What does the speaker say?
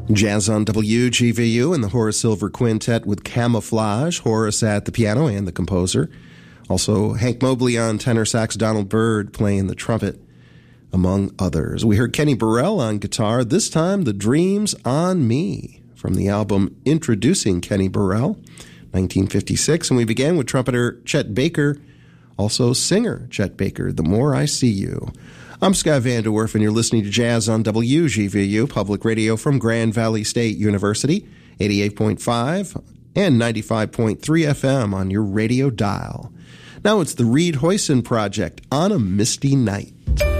Jazz on WGVU and the Horace Silver Quintet with Camouflage, Horace at the piano and the composer. Also, Hank Mobley on tenor sax, Donald Byrd playing the trumpet, among others. We heard Kenny Burrell on guitar, this time The Dreams on Me, from the album Introducing Kenny Burrell, 1956. And we began with trumpeter Chet Baker, also singer Chet Baker, The More I See You. I'm Scott Vanderwerf, and you're listening to Jazz on WGVU, public radio from Grand Valley State University, 88.5 and 95.3 FM on your radio dial. Now it's the Reed Hoyson Project, On a Misty Night.